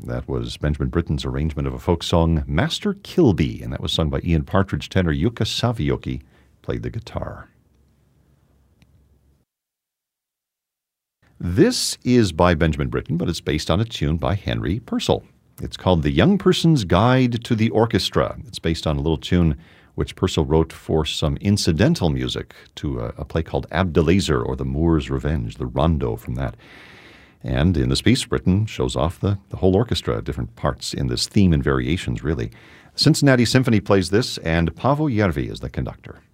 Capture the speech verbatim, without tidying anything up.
That was Benjamin Britten's arrangement of a folk song, Master Kilby, and that was sung by Ian Partridge. Tenor Jukka Savioki played the guitar. This is by Benjamin Britten, but it's based on a tune by Henry Purcell. It's called The Young Person's Guide to the Orchestra. It's based on a little tune which Purcell wrote for some incidental music to a, a play called Abdelazer, or The Moor's Revenge, the rondo from that. And in this piece, Britten shows off the, the whole orchestra, different parts in this theme and variations, really. Cincinnati Symphony plays this, and Paavo Järvi is the conductor.